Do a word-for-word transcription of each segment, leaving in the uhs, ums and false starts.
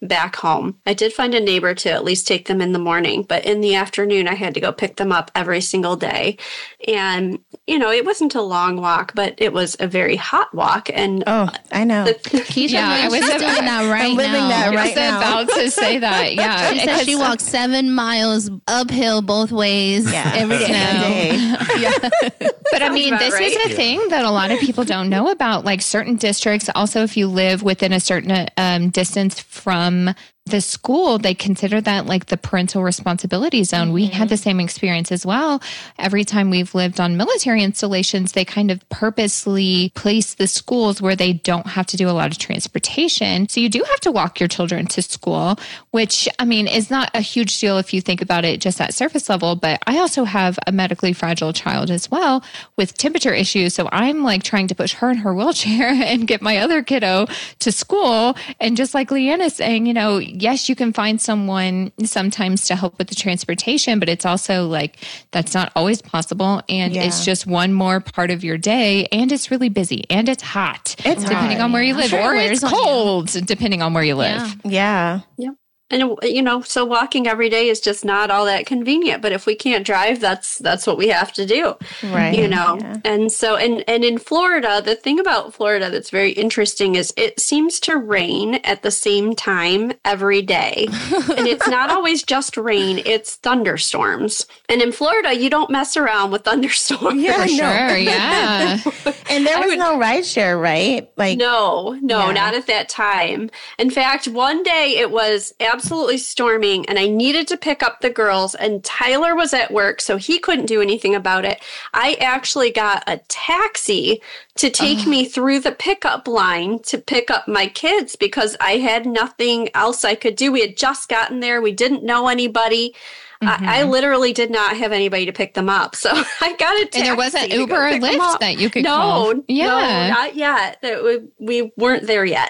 back home. I did find a neighbor to at least take them in the morning, but in the afternoon, I had to go pick them up every single day. And, you know, it wasn't a long walk, but it was a very hot walk. And oh, I know. The, Keisha, yeah, I was doing that right I'm living now. that right I was now. about to say that. Yeah, she said she walks seven miles uphill both ways yeah. every day. day. yeah. But I mean, this right. is a Yeah. thing that a lot of people don't know about. Like certain districts, also, if you live within a certain um, distance from the school, they consider that like the parental responsibility zone. Mm-hmm. We had the same experience as well. Every time we've lived on military installations, they kind of purposely place the schools where they don't have to do a lot of transportation. So you do have to walk your children to school, which I mean is not a huge deal if you think about it just at surface level. But I also have a medically fragile child as well with temperature issues. So I'm like trying to push her in her wheelchair and get my other kiddo to school. And just like Leanna's saying, you know, yes, you can find someone sometimes to help with the transportation, but it's also like that's not always possible. And yeah. it's just one more part of your day. And it's really busy and it's hot, it's depending hot. on where you live, sure or it it's wears on cold, depending on where you live. Yeah. Yeah. And, you know, so walking every day is just not all that convenient. But if we can't drive, that's that's what we have to do. Right. You know, yeah. and so and, and in Florida, the thing about Florida that's very interesting is it seems to rain at the same time every day. And it's not always just rain, it's thunderstorms. And in Florida, you don't mess around with thunderstorms. Yeah, For no. sure. Yeah. And there I was would, no rideshare, right? Like no, no, yeah. not at that time. In fact, one day it was absolutely storming and I needed to pick up the girls and Tyler was at work, so he couldn't do anything about it. I actually got a taxi to take oh. me through the pickup line to pick up my kids because I had nothing else I could do. We had just gotten there. We didn't know anybody. Mm-hmm. I, I literally did not have anybody to pick them up. So I got a taxi. And there wasn't Uber or Lyft that you could no, call? No, yeah. not yet. We, we weren't there yet.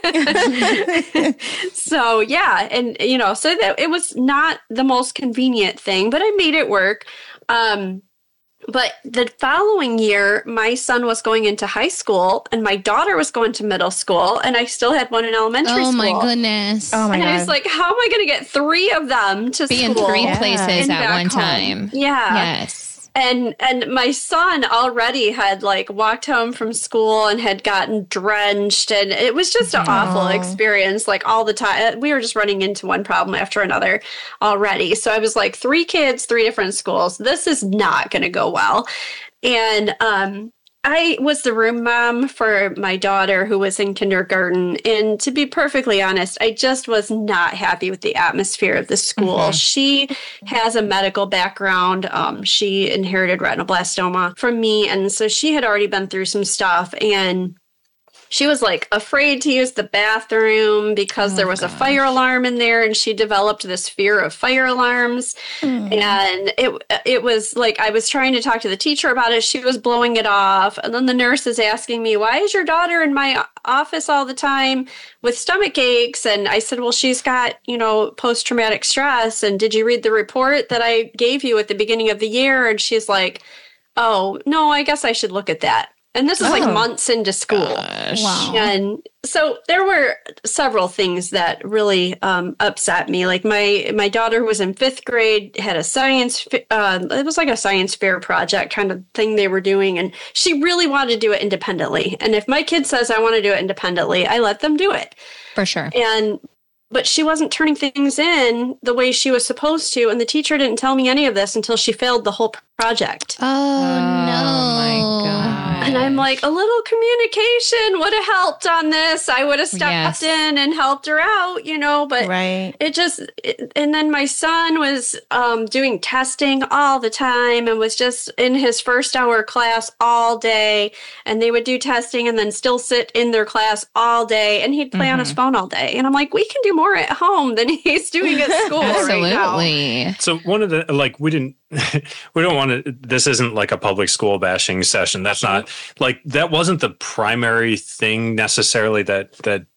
So, yeah. And, you know, so that it was not the most convenient thing, but I made it work. Um, But the following year, my son was going into high school and my daughter was going to middle school and I still had one in elementary oh, school. Oh, my goodness. Oh, my and God. I was like, how am I going to get three of them to Be school? in three Yeah. places and at back one home? time. Yeah. Yes. And and my son already had like walked home from school and had gotten drenched. And it was just an Aww. awful experience, like all the time. We were just running into one problem after another already. So I was like, three kids, three different schools. This is not going to go well. And um, I was the room mom for my daughter who was in kindergarten. And to be perfectly honest, I just was not happy with the atmosphere of the school. Mm-hmm. She has a medical background. Um, she inherited retinoblastoma from me. And so she had already been through some stuff. And she was like afraid to use the bathroom because oh, there was gosh. a fire alarm in there and she developed this fear of fire alarms. Mm. And it it was like I was trying to talk to the teacher about it. She was blowing it off. And then the nurse is asking me, why is your daughter in my office all the time with stomach aches? And I said, well, she's got, you know, post-traumatic stress. And did you read the report that I gave you at the beginning of the year? And she's like, oh, no, I guess I should look at that. And this is oh, like months into school. Gosh. Wow. And so there were several things that really um, upset me. Like my, my daughter who was in fifth grade had a science, uh, it was like a science fair project kind of thing they were doing. And she really wanted to do it independently. And if my kid says, I want to do it independently, I let them do it. For sure. And but she wasn't turning things in the way she was supposed to. And the teacher didn't tell me any of this until she failed the whole project. Oh, oh no. my God. And I'm like, a little communication would have helped on this. I would have stepped yes. in and helped her out, you know, but right. it just, it, and then my son was um, doing testing all the time and was just in his first hour class all day. And they would do testing and then still sit in their class all day. And he'd play mm-hmm. on his phone all day. And I'm like, we can do more at home than he's doing at school Absolutely. right now. So one of the, like, we didn't, we don't want to, this isn't like a public school bashing session. That's not like, that wasn't the primary thing necessarily that, that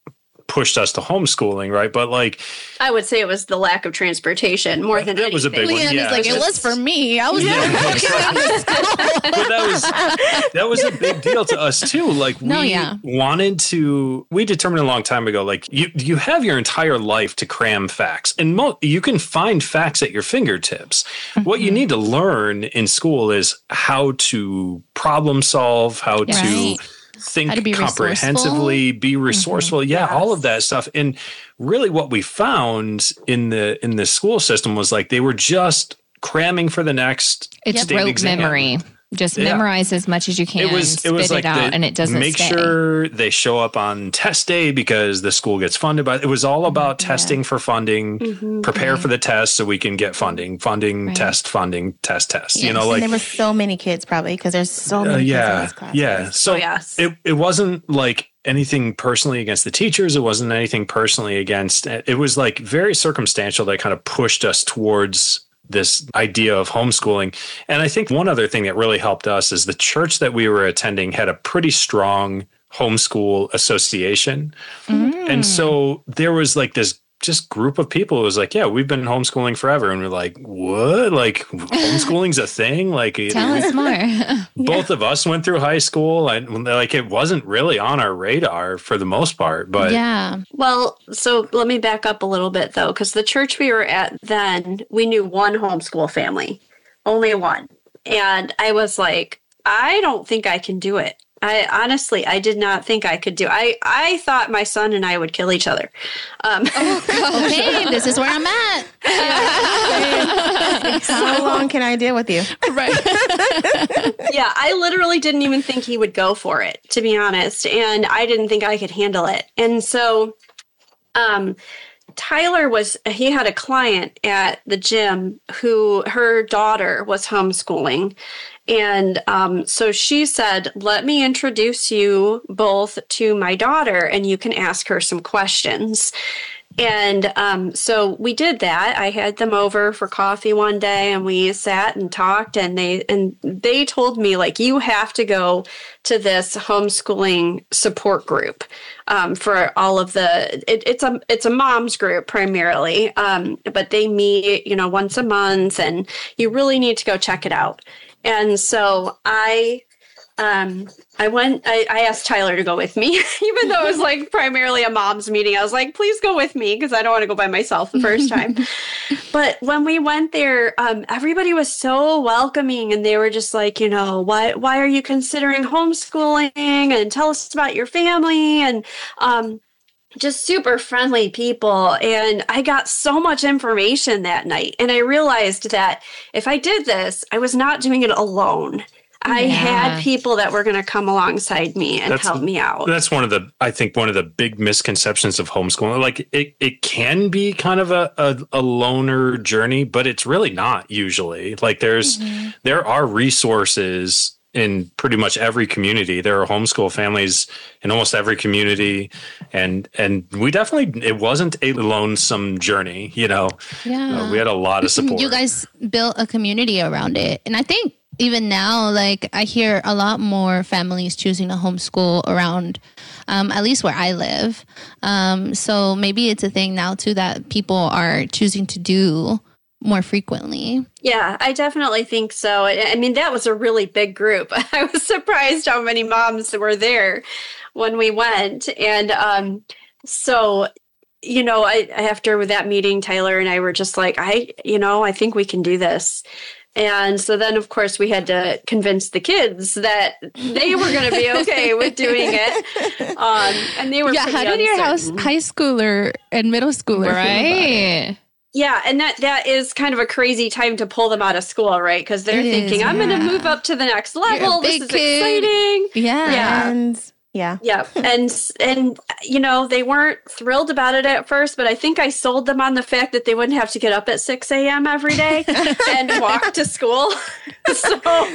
pushed us to homeschooling, right? But like, I would say it was the lack of transportation more than that anything. was a big one. Leanne Yeah, is like, it was for me. I was yeah. But that was that was a big deal to us too. Like we No, yeah. wanted to. We determined a long time ago. Like you, you have your entire life to cram facts, and mo- you can find facts at your fingertips. Mm-hmm. What you need to learn in school is how to problem solve, how Yeah. to. Right. think How to be comprehensively, resourceful. be resourceful. Mm-hmm. Yeah, Yes. all of that stuff. And really what we found in the in the school system was like they were just cramming for the next It's state rote exam. memory. Just Yeah. memorize as much as you can. It was it spit was like it out, the, and it doesn't make stay. sure they show up on test day because the school gets funded by it was all about testing for funding, Mm-hmm. prepare for the test so we can get funding, funding, Right. test, funding, test, test. You Yes. know, and like there were so many kids probably because there's so Uh, many kids in yeah, this class. yeah. So Oh, yes. it it wasn't like anything personally against the teachers. It wasn't anything personally against. It was like very circumstantial that kind of pushed us towards this idea of homeschooling. And I think one other thing that really helped us is the church that we were attending had a pretty strong homeschool association. Mm. And so there was like this just group of people. It was like, yeah, we've been homeschooling forever. And we're like, what? Like homeschooling's a thing? Like Tell us more. both of us went through high school and like it wasn't really on our radar for the most part. But yeah. Well, so let me back up a little bit though, because the church we were at then, we knew one homeschool family, only one. And I was like, I don't think I can do it. I honestly, I did not think I could do. I I thought my son and I would kill each other. Um, Okay, this is where I'm at. How long can I deal with you? Right. yeah, I literally didn't even think he would go for it, to be honest, and I didn't think I could handle it. And so, um, Tyler was, he had a client at the gym who her daughter was homeschooling. And um, so she said, let me introduce you both to my daughter and you can ask her some questions. And um, so we did that. I had them over for coffee one day and we sat and talked and they and they told me, like, you have to go to this homeschooling support group um, for all of the it, it's a it's a mom's group primarily, um, but they meet, you know, once a month and you really need to go check it out. And so I Um, I went, I, I asked Tyler to go with me, even though it was like primarily a mom's meeting. I was like, please go with me because I don't want to go by myself the first time. But when we went there, um, everybody was so welcoming and they were just like, you know, why, why are you considering homeschooling and tell us about your family and, um, just super friendly people. And I got so much information that night. And I realized that if I did this, I was not doing it alone. I Yeah. had people that were going to come alongside me and That's- help me out. That's one of the, I think, one of the big misconceptions of homeschooling. Like it, it can be kind of a, a, a loner journey, but it's really not usually. Like there's, mm-hmm. there are resources in pretty much every community. There are homeschool families in almost every community. And, and we definitely, it wasn't a lonesome journey, you know, Yeah. uh, we had a lot of support. You guys built a community around it. And I think even now, like I hear a lot more families choosing to homeschool around, um, at least where I live. Um, so maybe it's a thing now too that people are choosing to do more frequently. Yeah, I definitely think so. I I mean, that was a really big group. I was surprised how many moms were there when we went. And um, so, you know, I, after that meeting, Tyler and I were just like, I, you know, I think we can do this. And so then, of course, we had to convince the kids that they were going to be okay with doing it. Um, and they were Yeah, pretty how did your house uncertain. high schooler and middle schooler feel about it? Right. Yeah, and that that is kind of a crazy time to pull them out of school, right? Because they're It is, thinking, I'm going to yeah. move up to the next level. This big is kid." exciting. Yeah. Yeah. And yeah. Yeah, and and you know they weren't thrilled about it at first, but I think I sold them on the fact that they wouldn't have to get up at six a.m. every day and walk to school. So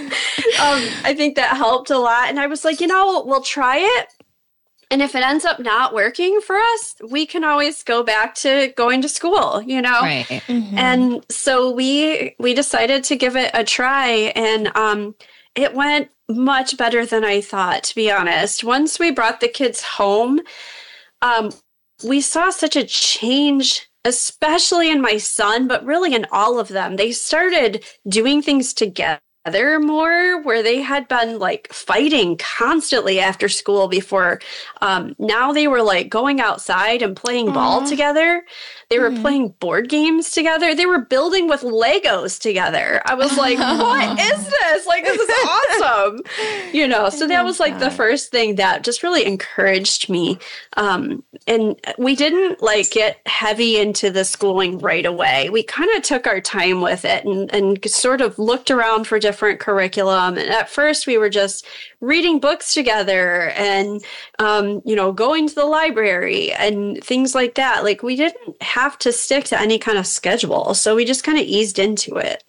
um, I think that helped a lot. And I was like, you know, we'll try it. And if it ends up not working for us, we can always go back to going to school, you know? Right. Mhm. And so we we decided to give it a try, and um, it went much better than I thought, to be honest. Once we brought the kids home, um, we saw such a change, especially in my son, but really in all of them. They started doing things together more, where they had been like fighting constantly after school before. Um, now they were like going outside and playing Aww. ball together. They were mm. playing board games together. They were building with Legos together. I was like, what is this? Like, this is awesome. You know, so that was like the first thing that just really encouraged me. Um, and we didn't like get heavy into the schooling right away. We kind of took our time with it and, and sort of looked around for different curriculum. And at first we were just reading books together and, um, you know, going to the library and things like that. Like, we didn't have to stick to any kind of schedule. So we just kind of eased into it.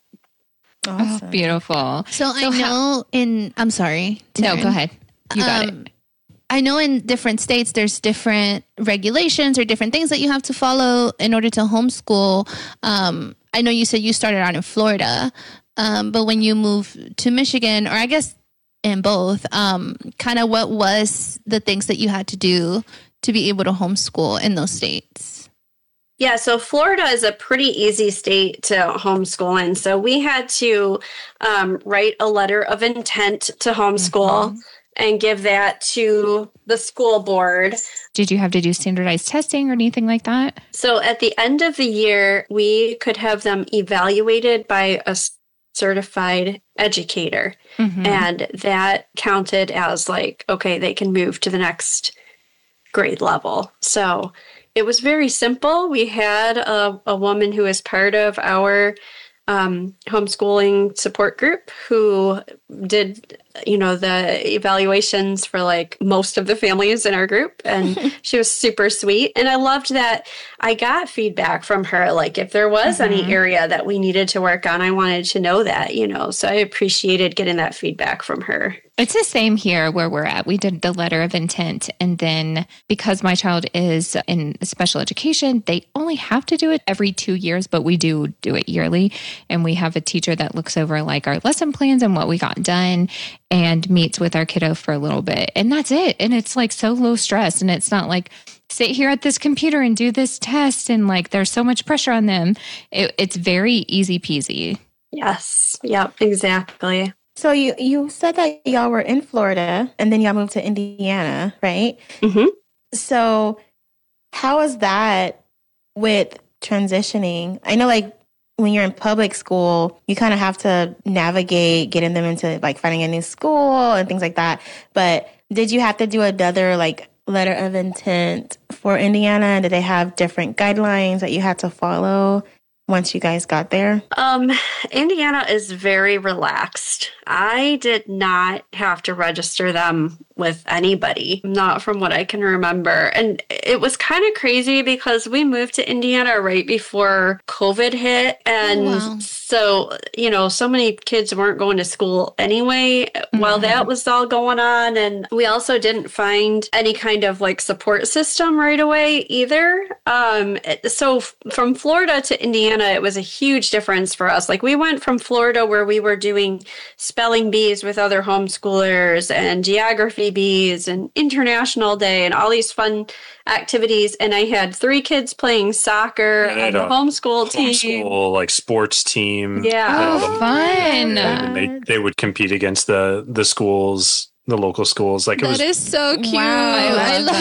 Awesome. Oh, beautiful. So, so I know how- in, I'm sorry. Taryn. No, go ahead. You got um, it. I know in different states, there's different regulations or different things that you have to follow in order to homeschool. Um, I know you said you started out in Florida, um, but when you moved to Michigan, or I guess in both, um, kind of what was the things that you had to do to be able to homeschool in those states? Yeah, so Florida is a pretty easy state to homeschool in. So we had to um, write a letter of intent to homeschool mm-hmm. and give that to the school board. Did you have to do standardized testing or anything like that? So at the end of the year, we could have them evaluated by a certified educator. Mm-hmm. And that counted as like, okay, they can move to the next grade level. So it was very simple. We had a, a woman who was part of our um, homeschooling support group who did, you know, the evaluations for like most of the families in our group. And she was super sweet. And I loved that I got feedback from her. Like if there was mm-hmm. any area that we needed to work on, I wanted to know that, you know, so I appreciated getting that feedback from her. It's the same here where we're at. We did the letter of intent. And then because my child is in special education, they only have to do it every two years, but we do do it yearly. And we have a teacher that looks over like our lesson plans and what we got done and meets with our kiddo for a little bit. And that's it. And it's like so low stress. And it's not like sit here at this computer and do this test. And like there's so much pressure on them. It, it's very easy peasy. Yes. Yep. Exactly. So you, you said that y'all were in Florida and then y'all moved to Indiana, right? Mm-hmm. So how is that with transitioning? I know like when you're in public school, you kind of have to navigate getting them into like finding a new school and things like that. But did you have to do another like letter of intent for Indiana? Did they have different guidelines that you had to follow once you guys got there? Um, Indiana is very relaxed. I did not have to register them with anybody, not from what I can remember. And it was kind of crazy because we moved to Indiana right before COVID hit. And oh, wow. so, you know, so many kids weren't going to school anyway mm-hmm. while that was all going on. And we also didn't find any kind of like support system right away either. Um, so f- from Florida to Indiana, it was a huge difference for us. Like we went from Florida where we were doing spelling bees with other homeschoolers and geography bees and international day and all these fun activities. And I had three kids playing soccer and a homeschool team. Homeschool, like sports team. Yeah. Oh, fun. And they, they would compete against the, the schools, the local schools. Like it that was, is so cute. Wow, I love,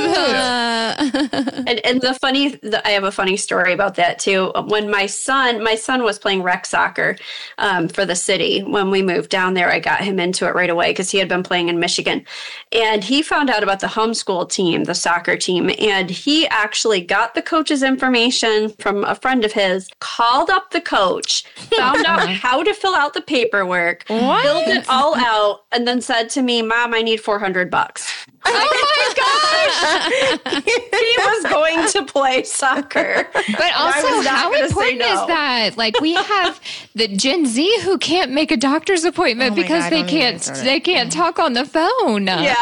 I love love that. and and the funny, the, I have a funny story about that too. When my son, my son was playing rec soccer um, for the city. When we moved down there, I got him into it right away because he had been playing in Michigan, and he found out about the homeschool team, the soccer team, and he actually got the coach's information from a friend of his, called up the coach, found out how to fill out the paperwork, what? filled it all out, and then said to me, "Mom, I need four hundred bucks." Oh my gosh! He was going to play soccer. But also, how important no. is that? Like, we have the Gen Z who can't make a doctor's appointment oh because God, they can't they can't talk on the phone. Yeah.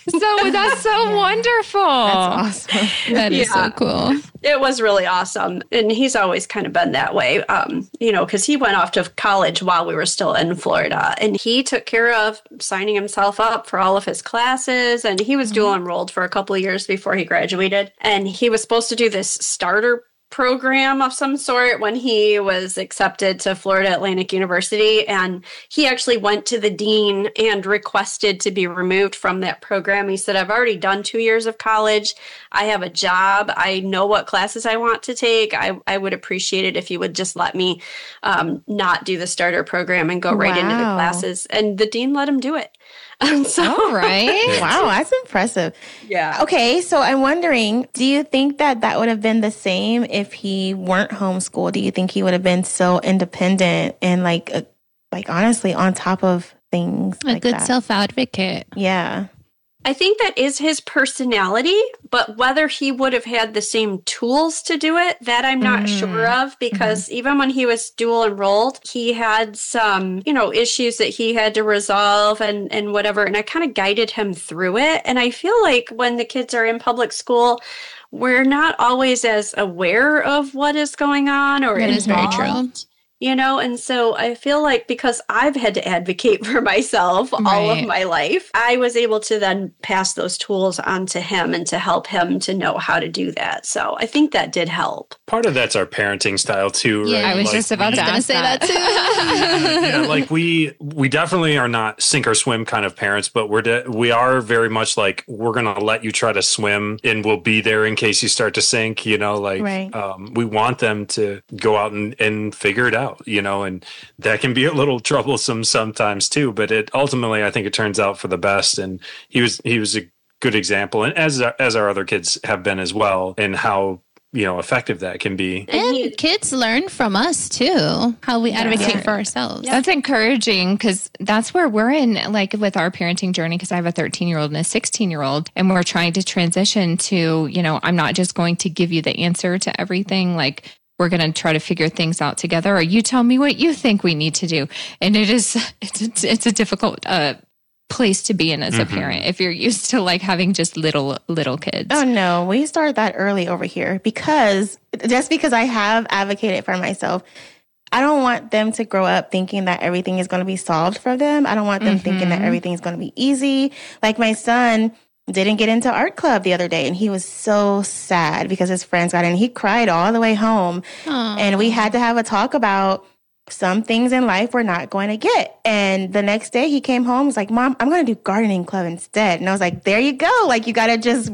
So that's so wonderful. That's awesome. That is Yeah. so cool. It was really awesome. And he's always kind of been that way, um, you know, because he went off to college while we were still in Florida. And he took care of signing himself up for all of his classes. And he was mm-hmm. dual enrolled for a couple of years before he graduated. And he was supposed to do this starter program of some sort when he was accepted to Florida Atlantic University. And he actually went to the dean and requested to be removed from that program. He said, I've already done two years of college. I have a job. I know what classes I want to take. I, I would appreciate it if you would just let me um, not do the starter program and go right Wow. into the classes. And the dean let him do it. So, all right. Wow, that's impressive. Yeah. Okay, so I'm wondering, do you think that that would have been the same if he weren't homeschooled? Do you think he would have been so independent and like, uh, like honestly, on top of things? A like good that? self advocate. Yeah. I think that is his personality, but whether he would have had the same tools to do it, that I'm not Mm. sure of, because mm-hmm. even when he was dual enrolled, he had some, you know, issues that he had to resolve and, and whatever. And I kind of guided him through it. And I feel like when the kids are in public school, we're not always as aware of what is going on or That is very involved. true. You know, and so I feel like because I've had to advocate for myself all Right. of my life, I was able to then pass those tools on to him and to help him to know how to do that. So I think that did help. Part of that's our parenting style too, Yeah, right? I was Like, just about we- to I was ask gonna say that, too. yeah, like we we definitely are not sink or swim kind of parents, but we're de- we are very much like, we're gonna let you try to swim and we'll be there in case you start to sink. You know, like Right. um, we want them to go out and, and figure it out. You know, and that can be a little troublesome sometimes too. But it ultimately, I think it turns out for the best. And he was he was a good example, and as as our other kids have been as well, and how, you know, effective that can be. And he- kids learn from us too, how we advocate Yeah. for ourselves. That's encouraging, because that's where we're in, like with our parenting journey, because I have a thirteen year old and a sixteen year old, and we're trying to transition to, you know, I'm not just going to give you the answer to everything. Like, we're going to try to figure things out together, or you tell me what you think we need to do. And it is, it's, a, it's a difficult uh, place to be in as Mhm. a parent if you're used to like having just little, little kids. Oh no, we start that early over here because just because I have advocated for myself, I don't want them to grow up thinking that everything is going to be solved for them. I don't want them thinking that Mhm. everything's going to be easy. Like my son didn't get into art club the other day and he was so sad because his friends got in. He cried all the way home. Aw. And we had to have a talk about some things in life we're not going to get. And the next day he came home, was like, Mom, I'm going to do gardening club instead. And I was like, there you go. Like, you got to just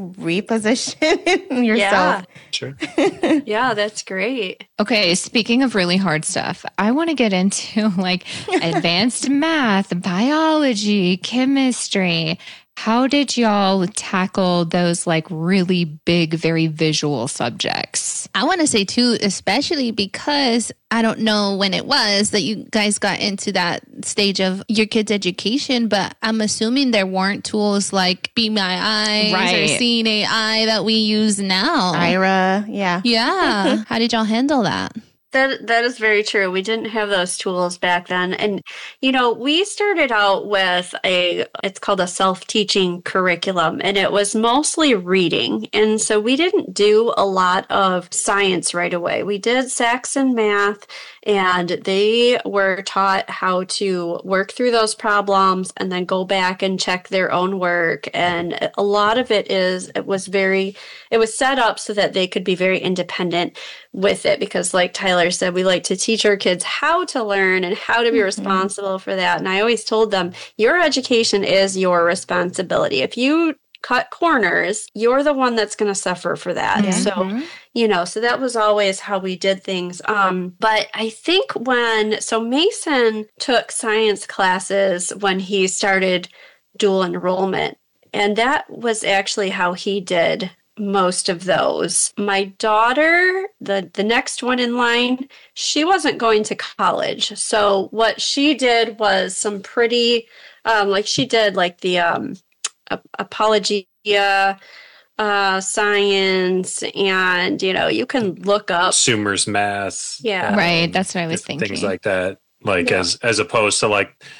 reposition yourself. Sure. Yeah, that's great. Okay, speaking of really hard stuff, I want to get into like advanced math, biology, chemistry. How did y'all tackle those like really big, very visual subjects? I want to say too, especially because I don't know when it was that you guys got into that stage of your kids' education, but I'm assuming there weren't tools like Be My Eyes or Right. Seeing A I that we use now. Ira, yeah. Yeah. How did y'all handle that? That that is very true. We didn't have those tools back then. And you know, we started out with a it's called a self-teaching curriculum, and it was mostly reading. And so we didn't do a lot of science right away. We did Saxon math, and they were taught how to work through those problems and then go back and check their own work. And a lot of it is it was very it was set up so that they could be very independent with it, because like Tyler said, we like to teach our kids how to learn and how to be Mhm. responsible for that. And I always told them, your education is your responsibility. If you cut corners, you're the one that's going to suffer for that. Yeah. So, you know, so that was always how we did things. Um, but I think when, so Mason took science classes when he started dual enrollment, and that was actually how he did most of those. My daughter, the the next one in line, she wasn't going to college. So what she did was some pretty, um, like she did like the um, ap- apologia, uh, science, and you know, you can look up. Sumer's math. Yeah. um, Right, that's what I was things thinking. like that. Like Yeah. as as opposed to like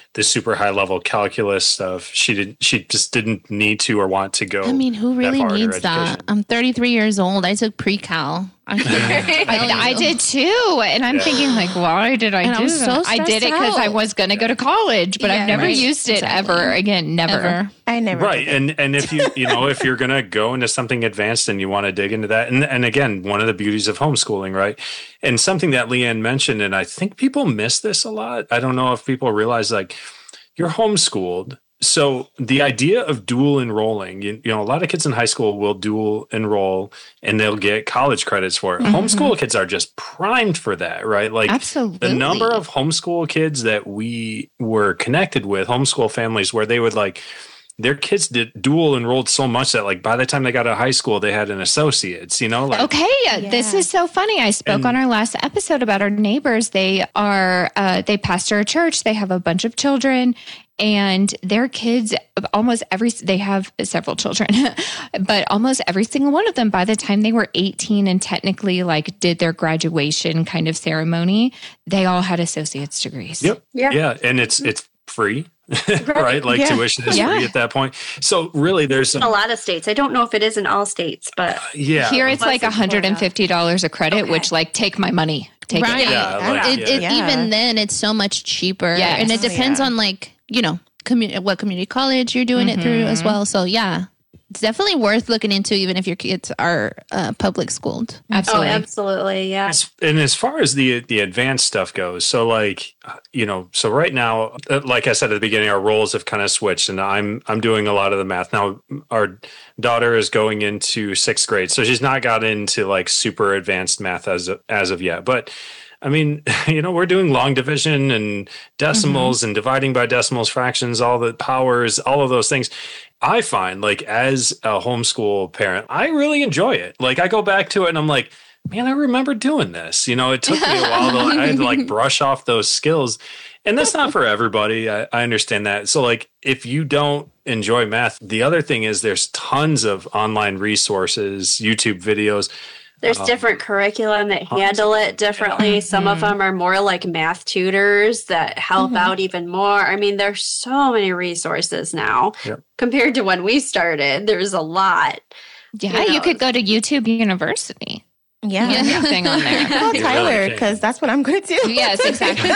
the super high level calculus stuff. She did. She just didn't need to or want to go. I mean, who really that needs that? I'm thirty-three years old. I took pre-cal. I, I, I did too, and I'm yeah. thinking like, why did I and do I was that? So I did it because I was going to go to college, but yeah, I've never right. used it exactly. ever again. Never. Ever. I never. Right, and and if you you know if you're going to go into something advanced and you want to dig into that, and and again, one of the beauties of homeschooling, right? And something that Leanne mentioned, and I think people miss this a lot. I don't know if people realize like you're homeschooled. So the idea of dual enrolling, you, you know, a lot of kids in high school will dual enroll and they'll get college credits for it. Mm-hmm. Homeschool kids are just primed for that, right? Like Absolutely. The number of homeschool kids that we were connected with, homeschool families where they would like, their kids did dual enrolled so much that like by the time they got to high school, they had an associate's, you know? Like, okay. Yeah. This is so funny. I spoke and, on our last episode about our neighbors. They are, uh, they pastor a church. They have a bunch of children. And their kids, almost every, they have several children, but almost every single one of them, by the time they were eighteen and technically like did their graduation kind of ceremony, they all had associate's degrees. Yep. Yeah. Yeah. And it's, it's free, right? Like yeah. tuition is yeah. free at that point. So really there's some, a lot of states. I don't know if it is in all states, but uh, yeah. Here it's like one hundred fifty dollars a credit, okay. which like take my money. Take right. it. Yeah, like, it, it, yeah. Even then it's so much cheaper. Yes. And it depends yeah. on like, you know, community, what community college you're doing mm-hmm. it through as well. So yeah, it's definitely worth looking into, even if your kids are uh, public schooled. Absolutely. Oh, absolutely. Yeah. As, and as far as the the advanced stuff goes, so like, you know, so right now, like I said at the beginning, our roles have kind of switched, and I'm I'm doing a lot of the math now. Our daughter is going into sixth grade, so she's not got into like super advanced math as of, as of yet, but. I mean, you know, we're doing long division and decimals mm-hmm. and dividing by decimals, fractions, all the powers, all of those things. I find like as a homeschool parent, I really enjoy it. Like I go back to it and I'm like, man, I remember doing this. You know, it took me a while to, I had to like brush off those skills. And that's not for everybody. I, I understand that. So like if you don't enjoy math, the other thing is there's tons of online resources, YouTube videos. There's um, different curriculum that handle it differently. Yeah. Some mm-hmm. of them are more like math tutors that help mm-hmm. out even more. I mean, there's so many resources now yep. compared to when we started. There's a lot. Yeah, you, know. you could go to YouTube University. Yeah. yeah. Everything on there. Call Tyler, because really that's what I'm going to do. Yes, exactly.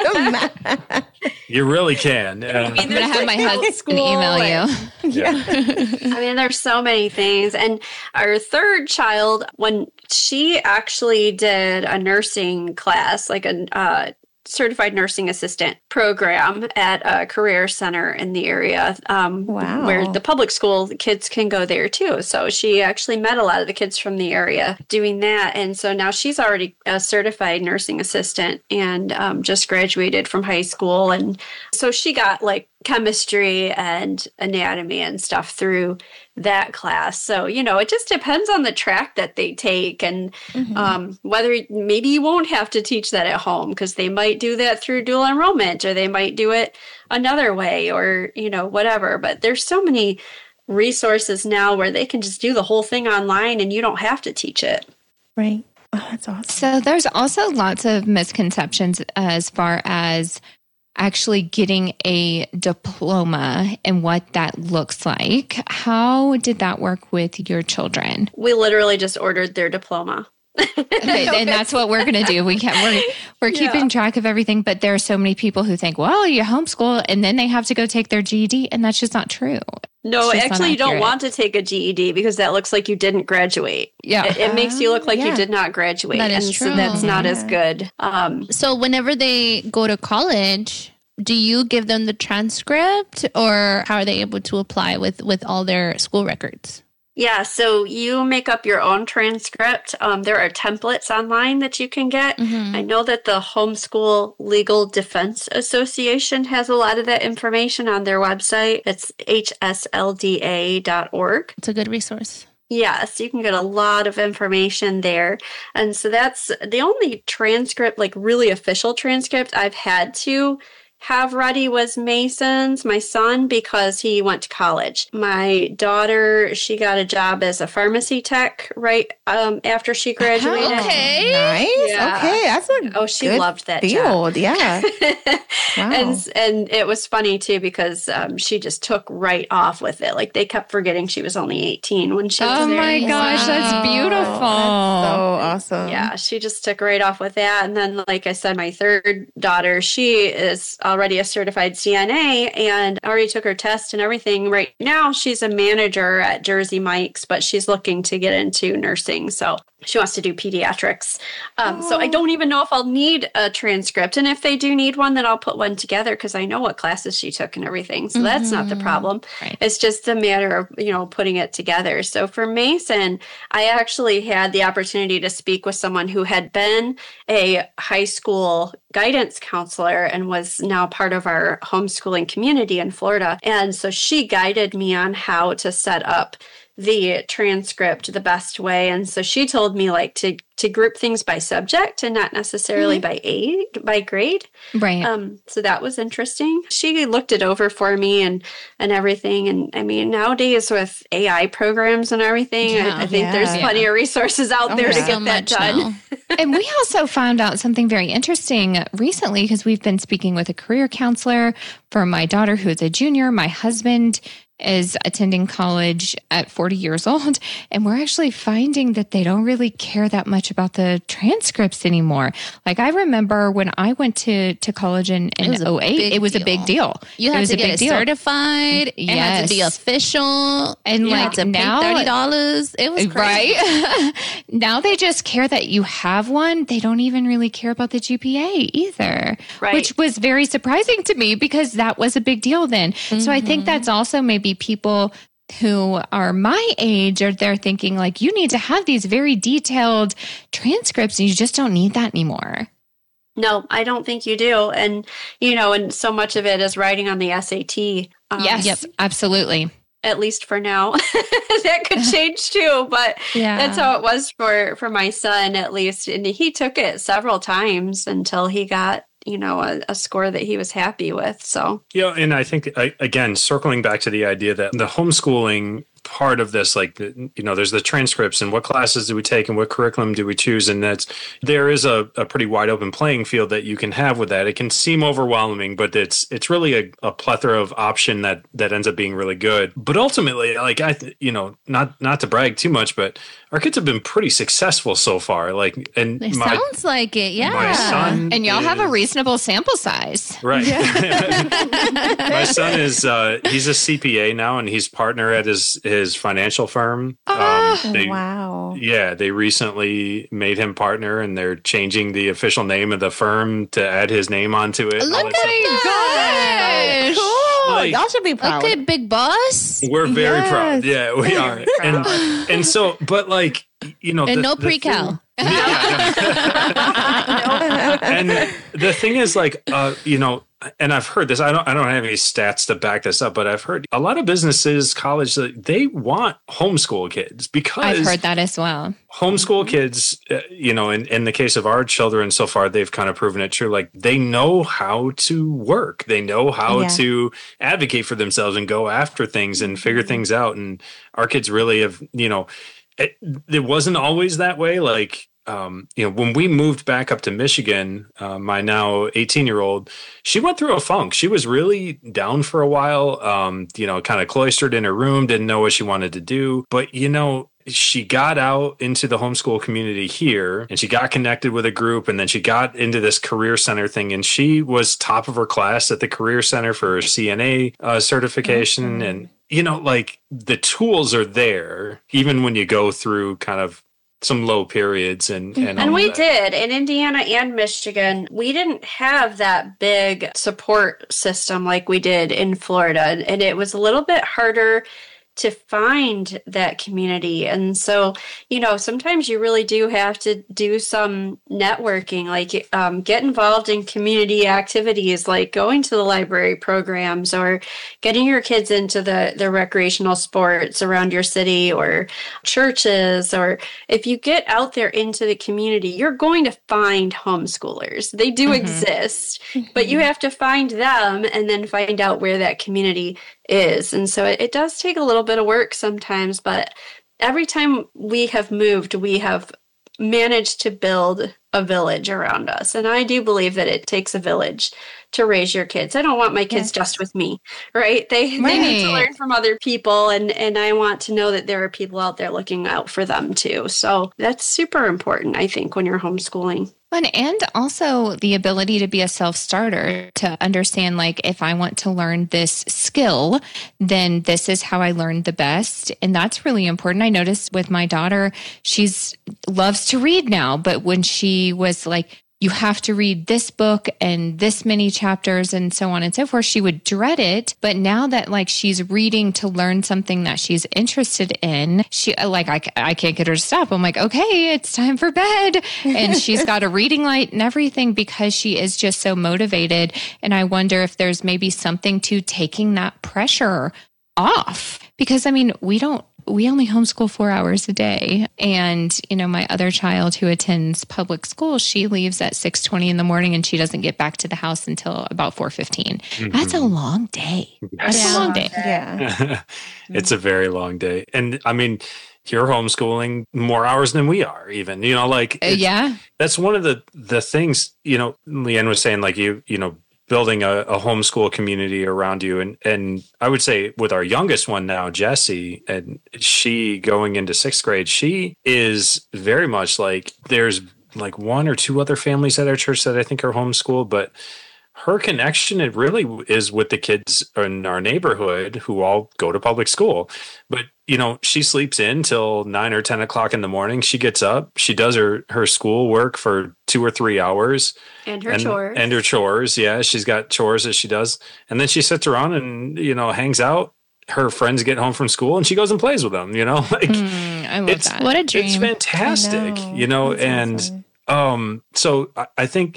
You really can. Uh, I mean, I'm going to have my husband email you. Yeah. I mean, there's so many things. And our third child, when she actually did a nursing class, like a uh, certified nursing assistant program at a career center in the area um, wow. where the public school kids can go there too. So she actually met a lot of the kids from the area doing that. And so now she's already a certified nursing assistant and um, just graduated from high school. And so she got like chemistry and anatomy and stuff through that class. So, you know, it just depends on the track that they take and mm-hmm. um, whether maybe you won't have to teach that at home because they might do that through dual enrollment or they might do it another way or, you know, whatever. But there's so many resources now where they can just do the whole thing online and you don't have to teach it. Right. Oh, that's awesome. So there's also lots of misconceptions as far as actually getting a diploma and what that looks like. How did that work with your children? We literally just ordered their diploma. Okay, and that's what we're going to do. We can't, we're we're keeping yeah. track of everything, but there are so many people who think, well, you homeschool and then they have to go take their G E D, and that's just not true. No, actually, you don't want to take a G E D because that looks like you didn't graduate. Yeah. It, it makes you look like yeah. you did not graduate. That is and true. So that's not yeah. as good. Um, so whenever they go to college, do you give them the transcript or how are they able to apply with, with all their school records? Yeah, so you make up your own transcript. Um, there are templates online that you can get. Mm-hmm. I know that the Homeschool Legal Defense Association has a lot of that information on their website. It's H S L D A dot org. It's a good resource. Yes, you can get a lot of information there. And so that's the only transcript, like really official transcript I've had to have ready was Mason's, my son, because he went to college. My daughter, she got a job as a pharmacy tech right um, after she graduated. Okay. Nice. Yeah. Okay. That's a Oh, she good loved that field. job. Yeah. Wow. And and it was funny too because um, she just took right off with it. Like they kept forgetting she was only eighteen when she was Oh there. my gosh, that's beautiful. That's so awesome. Yeah, she just took right off with that. And then, like I said, my third daughter, she is already a certified C N A and already took her test and everything. Right now, she's a manager at Jersey Mike's, but she's looking to get into nursing. So she wants to do pediatrics. Um, so I don't even know if I'll need a transcript. And if they do need one, then I'll put one together because I know what classes she took and everything. So that's not the problem. Right. It's just a matter of, you know, putting it together. So for Mason, I actually had the opportunity to speak with someone who had been a high school guidance counselor and was now part of our homeschooling community in Florida. And so she guided me on how to set up the transcript the best way. And so she told me like to to group things by subject and not necessarily mm-hmm. by age, by grade. Right. Um, so that was interesting. She looked it over for me and and everything. And I mean, nowadays with A I programs and everything, Yeah, I, I think yeah. there's plenty Yeah. of resources out Oh, there to yeah. get So that much done. now. And we also found out something very interesting recently because we've been speaking with a career counselor for my daughter who is a junior. My husband is attending college at forty years old. And we're actually finding that they don't really care that much about the transcripts anymore. Like I remember when I went to, to college in, in It was a oh eight, big it was a big deal. deal. You It had was to a get big it deal. certified. It had to be Yes. official. And you like had to now- pay thirty dollars. It was crazy. Right? Now they just care that you have one. They don't even really care about the G P A either, Right. which was very surprising to me because that was a big deal then. So I think that's also maybe people who are my age or they're thinking like, you need to have these very detailed transcripts and you just don't need that anymore. No, I don't think you do. And, you know, and so much of it is writing on the S A T. Um, Yes, Yep. absolutely. At least for now. That could change too, but Yeah. that's how it was for, for my son, at least. And he took it several times until he got, you know, a, a score that he was happy with. So, Yeah, and I think, I, again, circling back to the idea that the homeschooling part of this, like, the, you know, there's the transcripts and what classes do we take and what curriculum do we choose? And that's, there is a, a pretty wide open playing field that you can have with that. It can seem overwhelming, but it's it's really a, a plethora of option that that ends up being really good. But ultimately, like, I, you know, not not to brag too much, but our kids have been pretty successful so far. Like, and It my, sounds like it. Yeah. my son And y'all have a is- reasonable sample size. Right. My son is, uh, he's a C P A now and he's partner at his, his financial firm. Ah, Um, they- Wow. Yeah, they recently made him partner and they're changing the official name of the firm to add his name onto it. and all Look that at stuff. that. Cool. Like- Y'all should be proud. Okay, big boss. We're very Yes. proud. Yeah, we are. And, and so, but like, you know, And the- no the pre-cal. thing- Yeah, and the thing is, like, uh, you know, and I've heard this. I don't. I don't have any stats to back this up, but I've heard a lot of businesses, college, they want homeschool kids because I've heard that as well. homeschool kids. Uh, you know, in in the case of our children, so far they've kind of proven it true. Like they know how to work. They know how Yeah. to advocate for themselves and go after things and figure things out. And our kids really have. You know, it, it wasn't always that way. Like. Um, you know, when we moved back up to Michigan, uh, my now eighteen year old, she went through a funk. She was really down for a while, um, you know, kind of cloistered in her room, didn't know what she wanted to do. But, you know, she got out into the homeschool community here and she got connected with a group and then she got into this career center thing and she was top of her class at the career center for her C N A uh, certification. Mhm. And, you know, like the tools are there, even when you go through kind of some low periods and and, and all we that. did in Indiana and Michigan. We didn't have that big support system like we did in Florida. And it was a little bit harder to find that community. And so, you know, sometimes you really do have to do some networking, like um, get involved in community activities, like going to the library programs or getting your kids into the, the recreational sports around your city or churches. Or if you get out there into the community, you're going to find homeschoolers. They do mm-hmm. exist, mm-hmm. but you have to find them and then find out where that community is. And so it, it does take a little bit of work sometimes, but every time we have moved, we have managed to build a village around us. And I do believe that it takes a village to raise your kids. I don't want my kids yes. just with me, right? They right. they need to learn from other people, and and I want to know that there are people out there looking out for them too. So that's super important, I think, when you're homeschooling. And also the ability to be a self-starter, to understand, like, if I want to learn this skill, then this is how I learn the best. And that's really important. I noticed with my daughter, she's loves to read now, but when she was like, you have to read this book and this many chapters and so on and so forth, she would dread it. But now that like she's reading to learn something that she's interested in, she like, I, I can't get her to stop. I'm like, okay, it's time for bed. And she's got a reading light and everything because she is just so motivated. And I wonder if there's maybe something to taking that pressure off, because I mean, we don't, we only homeschool four hours a day. And, you know, my other child who attends public school, she leaves at six twenty in the morning and she doesn't get back to the house until about four fifteen. Mm-hmm. That's a long day. That's yes. a long day. Yeah. It's a very long day. And I mean, you're homeschooling more hours than we are even, you know, like, uh, yeah, that's one of the, the things, you know, Leanne was saying, like, you, you know, building a, a homeschool community around you. And, and I would say with our youngest one now, Jessie, and she going into sixth grade, she is very much like, there's like one or two other families at our church that I think are homeschooled, but her connection, it really is with the kids in our neighborhood who all go to public school. But, you know, she sleeps in till nine or ten o'clock in the morning. She gets up, she does her, her school work for two or three hours. And her and, chores. And her chores. Yeah. She's got chores that she does. And then she sits around and, you know, hangs out. Her friends get home from school and she goes and plays with them, you know, like mm, I love it's, that. What a dream. It's fantastic, know. you know, That's and, awesome. um, so I, I think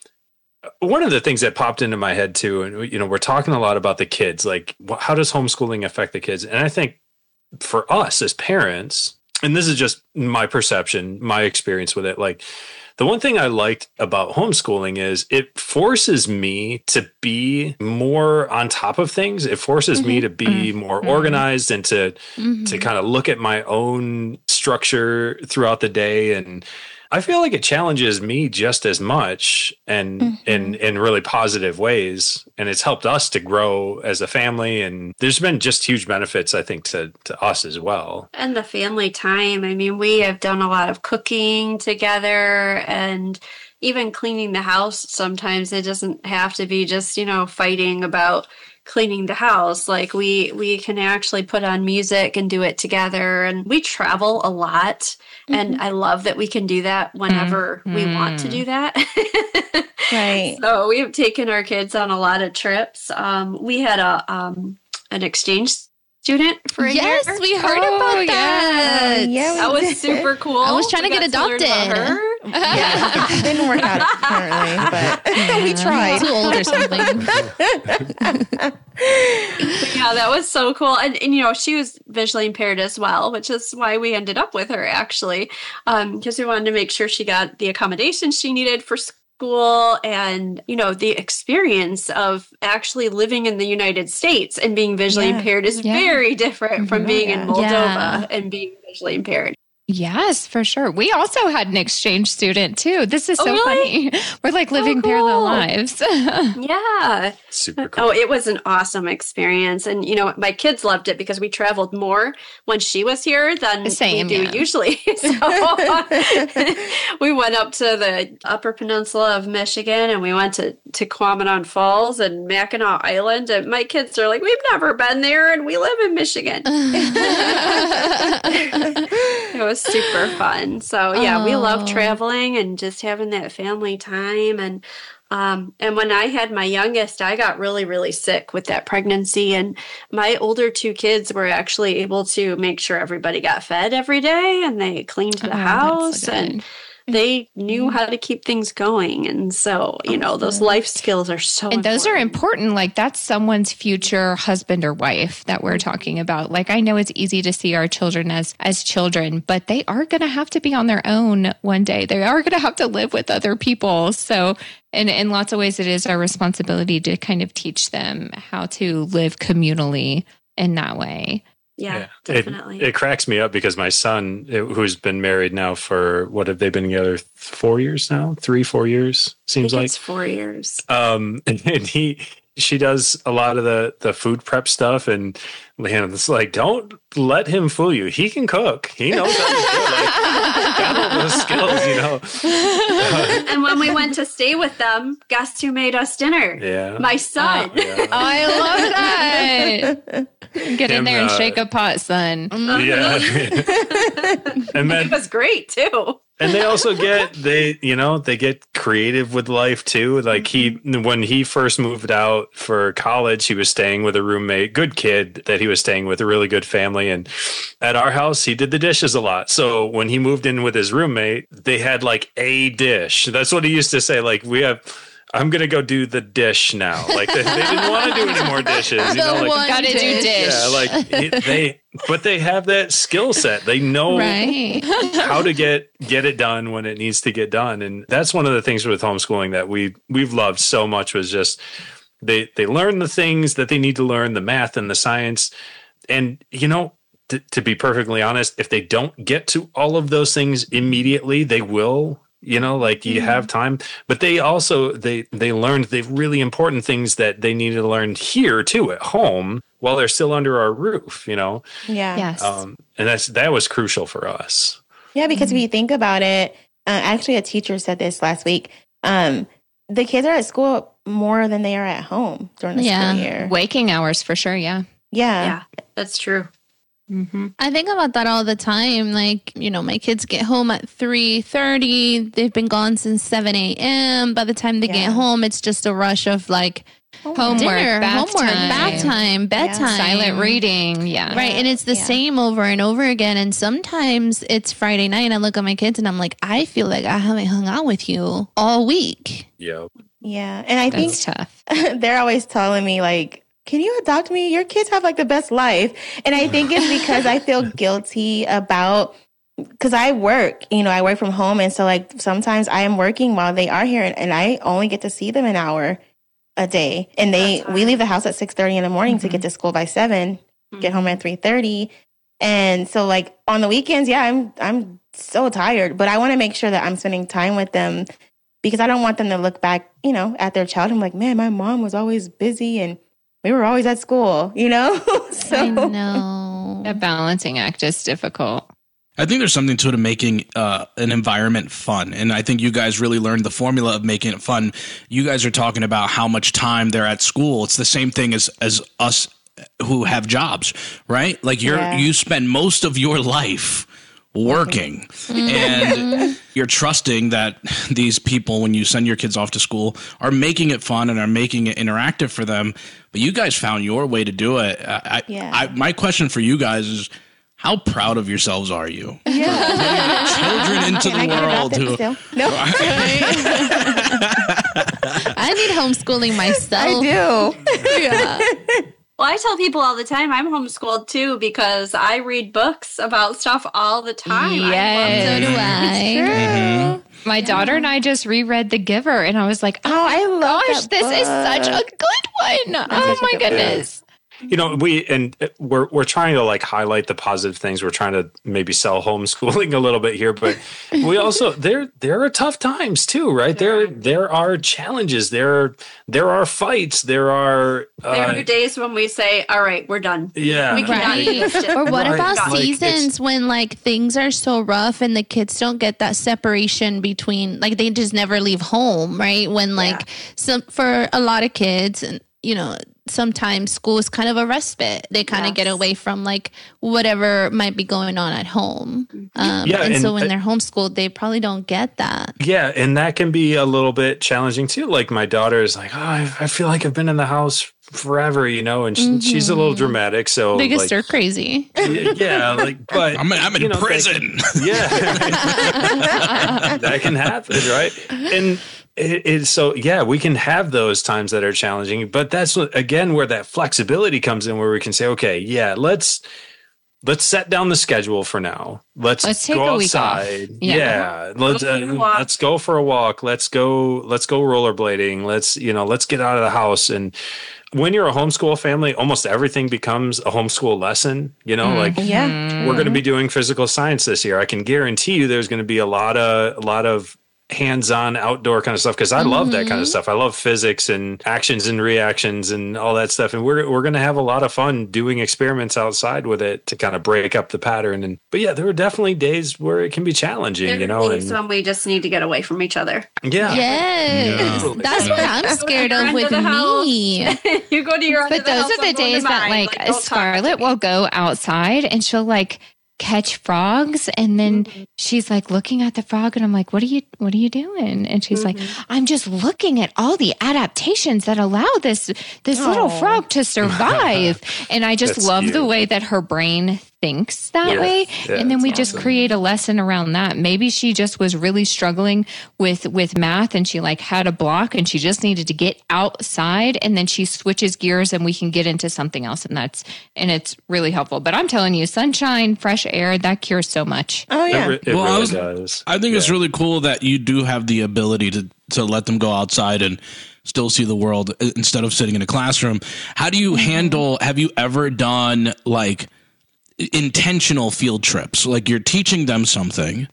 one of the things that popped into my head too, and, you know, we're talking a lot about the kids, like how does homeschooling affect the kids? And I think for us as parents, and this is just my perception, my experience with it, like the one thing I liked about homeschooling is it forces me to be more on top of things. It forces mm-hmm. me to be mm-hmm. more organized and to, mm-hmm. to kind of look at my own structure throughout the day. And I feel like it challenges me just as much and mm-hmm. in, in really positive ways. And it's helped us to grow as a family. And there's been just huge benefits, I think, to, to us as well. And the family time. I mean, we have done a lot of cooking together and even cleaning the house. Sometimes it doesn't have to be just, you know, fighting about cleaning the house. Like we we can actually put on music and do it together. And we travel a lot. Mm-hmm. And I love that we can do that whenever mm-hmm. we want to do that. Right. So we have taken our kids on a lot of trips. Um, we had a um, an exchange student for a yes, year. Yes, we heard oh, about yeah. that. Yeah, that was did. super cool. I was trying to get adopted. Yeah, it didn't work out apparently, but we tried. Too old or something. Yeah, that was so cool. And, and, you know, she was visually impaired as well, which is why we ended up with her, actually, because um, we wanted to make sure she got the accommodations she needed for school. And, you know, the experience of actually living in the United States and being visually yeah. impaired is yeah. very different from Oh, being yeah. in Moldova Yeah. and being visually impaired. Yes, for sure. We also had an exchange student too. This is Oh, so really? funny. We're like living Oh, cool. parallel lives. Yeah. Super cool. Oh, it was an awesome experience. And, you know, my kids loved it because we traveled more when she was here than Same, we do yeah. usually. So we went up to the Upper Peninsula of Michigan and we went to, to Quamanon Falls and Mackinac Island. And my kids are like, we've never been there and we live in Michigan. It was was super fun. So yeah, Oh. we love traveling and just having that family time. And um, and when I had my youngest, I got really, really sick with that pregnancy. And my older two kids were actually able to make sure everybody got fed every day, and they cleaned the Oh, that's house, good. and they knew how to keep things going. And so, you know, those life skills are so And those are important. important. Like that's someone's future husband or wife that we're talking about. Like I know it's easy to see our children as as children, but they are going to have to be on their own one day. They are going to have to live with other people. So in in lots of ways, it is our responsibility to kind of teach them how to live communally in that way. Yeah, It- definitely. It, cracks me up because my son, eh, who's been married now for what have they been together? Four years now, three, four years I seems think like. it's four years. Um, and he, she does a lot of the the food prep stuff, and man, it's like, don't let him fool you. He can cook. He knows how to do it. Like, got all those skills, you know. And when we went to stay with them, guess who made us dinner? Yeah. My son. Yeah. I love that. Get in Him, there and uh, shake a pot, son. Yeah. And then It was great too. and they also get they you know they get creative with life too. Like he when he first moved out for college, he was staying with a roommate, good kid that he was staying with, a really good family. And at our house, he did the dishes a lot. So when he moved in with his roommate, they had like a dish. That's what he used to say. Like, we have I'm gonna go do the dish now. Like they, they didn't want to do any more dishes. You know, The like one Gotta do dish. dish. yeah, like it, they but they have that skill set. They know Right. how to get get it done when it needs to get done. And that's one of the things with homeschooling that we we've loved so much, was just they they learn the things that they need to learn, the math and the science. And you know, to, to be perfectly honest, if they don't get to all of those things immediately, they will. You know, like you have time, but they also they they learned the really important things that they needed to learn here too at home while they're still under our roof. You know, Yeah. Yes. um, and that's that was crucial for us. Yeah, because if you think about it, uh, actually, a teacher said this last week. Um, the kids are at school more than they are at home during the Yeah. school year. Waking hours for sure. Yeah. Yeah. Yeah, that's true. Mm-hmm. I think about that all the time. Like, you know, my kids get home at three thirty. They've been gone since seven a.m. By the time they Yeah. get home, it's just a rush of like Homework, dinner, bath homework, time. bath time, bedtime. Silent reading. Yeah. Right. And it's the Yeah. same over and over again. And sometimes it's Friday night and I look at my kids and I'm like, I feel like I haven't hung out with you all week. Yeah, Yeah. And I think That's tough. they're always telling me, like, can you adopt me? Your kids have like the best life. And I think it's because I feel guilty about, because I work, you know, I work from home. And so, like, sometimes I am working while they are here, and, and I only get to see them an hour a day. And they, That's we hard. leave the house at six thirty in the morning to Mhm. get to school by seven, get home Mhm. at three thirty. And so, like, on the weekends, yeah, I'm, I'm so tired, but I want to make sure that I'm spending time with them, because I don't want them to look back, you know, at their childhood and like, man, my mom was always busy and we were always at school, you know? so I know. A balancing act is difficult. I think there's something to it of making uh, an environment fun. And I think you guys really learned the formula of making it fun. You guys are talking about how much time they're at school. It's the same thing as, as us who have jobs, right? Like you're, Yeah. you spend most of your life working and you're trusting that these people, when you send your kids off to school, are making it fun and are making it interactive for them. But you guys found your way to do it. I, Yeah. I, my question for you guys is, how proud of yourselves are you? yeah. Children into Can I the get world adopted who still? No, I need homeschooling myself. I do. Yeah. Well, I tell people all the time I'm homeschooled too, because I read books about stuff all the time. Yes. So do I. My daughter and I just reread The Giver, and I was like, Oh, I love gosh, that this is book. such a good one. Oh such a my good book. goodness. you know, we and we're we're trying to like highlight the positive things. We're trying to maybe sell homeschooling a little bit here, but we also there there are tough times too, right? There there are challenges. There there are fights. There are uh, There are days when we say, all right, we're done. yeah. We cannot Right. do this. Or what Right. about Like, seasons when like things are so rough and the kids don't get that separation between, like they just never leave home, right? When like some for a lot of kids, and you know, sometimes school is kind of a respite. They kind of Yes. get away from like whatever might be going on at home. Um, Yeah, and, and so when th- they're homeschooled, they probably don't get that. Yeah, and that can be a little bit challenging too. Like my daughter is like, oh, I, I feel like I've been in the house forever, you know, and she, she's a little dramatic. So They get like, stir crazy. y- yeah, like, but I'm, I'm in you know, prison. That, yeah, that can happen, right? And it, it's so yeah, we can have those times that are challenging, but that's what- again where that flexibility comes in, where we can say, okay, yeah, let's. Let's set down the schedule for now. Let's, Let's take go a week off. outside. Yeah. Yeah, let's Go for uh, a walk. let's go for a walk. Let's go. Let's go rollerblading. Let's you know. Let's get out of the house. And when you're a homeschool family, almost everything becomes a homeschool lesson. You know, like Yeah. we're going to be doing physical science this year. I can guarantee you, there's going to be a lot of a lot of hands-on outdoor kind of stuff because I love that kind of stuff. I love physics and actions and reactions and all that stuff. And we're we're going to have a lot of fun doing experiments outside with it to kind of break up the pattern. And but yeah, there are definitely days where it can be challenging, There you are know. things And when we just need to get away from each other. yeah, Yes. Yeah. That's what I'm scared of with Under the house. me. You go to your under But the those house, are the I'm going to days that mine. like, don't talk to Scarlett me. will go outside and she'll like catch frogs and then she's like looking at the frog and I'm like, what are you what are you doing? And she's like, I'm just looking at all the adaptations that allow this this little Aw. frog to survive. And I just That's love the cute. way that her brain thinks that Yeah. way. Yeah, and then we it's just awesome. create a lesson around that. Maybe she just was really struggling with with math and she like had a block and she just needed to get outside and then she switches gears and we can get into something else and that's and it's really helpful. But I'm telling you, sunshine, fresh air, that cures so much. Oh it, yeah. re- it Well, I really was- does. I think it's Yeah. really cool that you do have the ability to to let them go outside and still see the world i- instead of sitting in a classroom. How do you handle? Have you ever done like intentional field trips? Like you're teaching them something,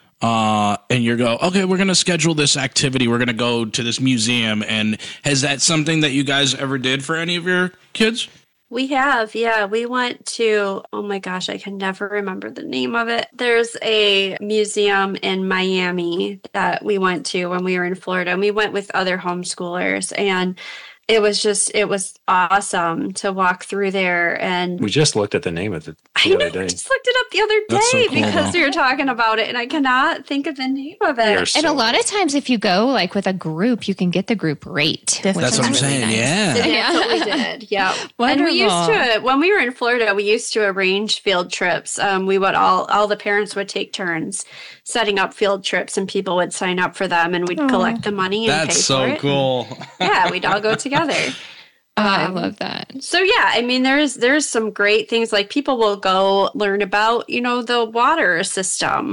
uh, and you go, okay, we're gonna schedule this activity. We're gonna go to this museum. And has that something that you guys ever did for any of your kids? We have, yeah. We went to, oh my gosh, I can never remember the name of it. There's a museum in Miami that we went to when we were in Florida, and we went with other homeschoolers. And it was just, it was awesome to walk through there. And We just looked at the name of it I the know, other I day. just looked it up the other That's so day cool, because though. we were talking about it, and I cannot think of the name of They are it. And a so lot of times if you go like with a group, you can get the group rate. That's which That's is what I'm really saying. nice. Yeah. And that's what we did. Yeah. And we used Wonderful. to, when we were in Florida, we used to arrange field trips. Um, we would all, all the parents would take turns setting up field trips and people would sign up for them and we'd collect the money and pay That's for so it. cool. Yeah. We'd all go together. Oh, I Um, love that. So yeah, I mean, there's there's some great things like people will go learn about you know the water system,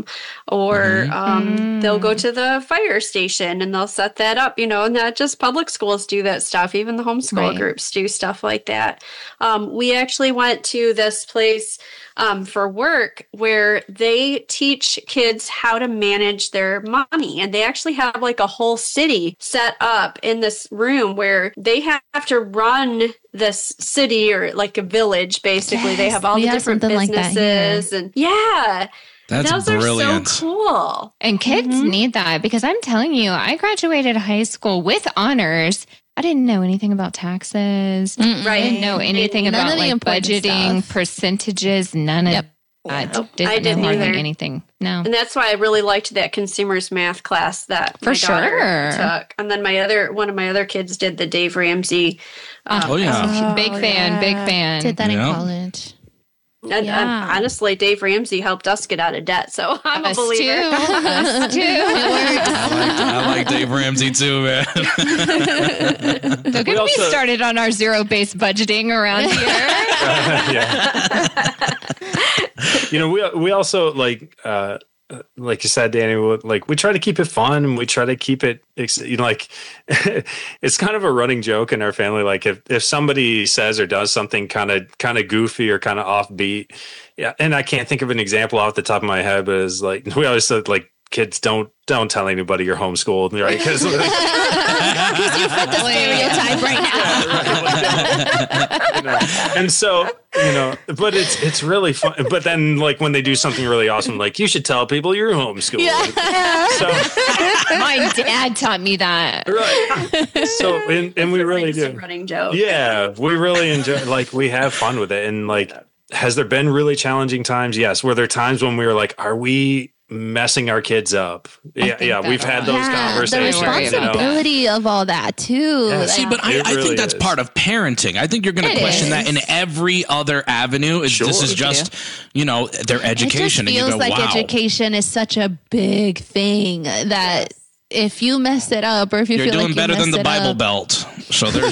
or um, they'll go to the fire station and they'll set that up. You know, not just public schools do that stuff; even the homeschool Right. groups do stuff like that. Um, we actually went to this place um, for work where they teach kids how to manage their money, and they actually have like a whole city set up in this room where they have to run this city or like a village. Basically, they Yes, have all we the have different something like that businesses, and yeah, That's those brilliant. are so cool. And kids need that because I'm telling you, I graduated high school with honors. I didn't know anything about taxes. I Right. didn't know anything None about of the like important budgeting, stuff. percentages, none Yep. of that. Nope, Didn't I didn't know hardly either. anything. No. And that's why I really liked that consumers math class that For my daughter sure. took. And then my other one of my other kids did the Dave Ramsey. Um, Oh yeah. Big Oh, fan, big yeah. fan. Did that Yeah. in college. and, and Yeah. honestly, Dave Ramsey helped us get out of debt, so I'm Us a believer. too. Us too. I like, I like Dave Ramsey too, man. Don't get me also- started on our zero-based budgeting around here. yeah. You know, we we also like uh like you said, Danny, we- like we try to keep it fun and we try to keep it ex- you know like it's kind of a running joke in our family, like if if somebody says or does something kind of kind of goofy or kind of offbeat, yeah, and I can't think of an example off the top of my head, but it's like we always said like kids, don't don't tell anybody you're homeschooled, right? Because you fit the stereotype right now. you know, and so, you know, but it's it's really fun. But then, like, when they do something really awesome, like, you should tell people you're homeschooled. Yeah. So my dad taught me that. Right. So, and, and we really do. Running joke. Yeah, we really enjoy. Like, we have fun with it, and like, has there been really challenging times? Yes. Were there times when we were like, are we messing our kids up? Yeah, yeah, we've had those yeah, conversations. The responsibility you know? of all that too. Yeah, Like, See, but I, I really think that's is. part of parenting. I think you're going to It question is. that in every other avenue. It's, Sure. This is You just, you know, their education. It just feels and you go, like wow. education is such a big thing that if you mess it up, or if you You're feel doing like you better than messed the it Bible up- Belt. So there's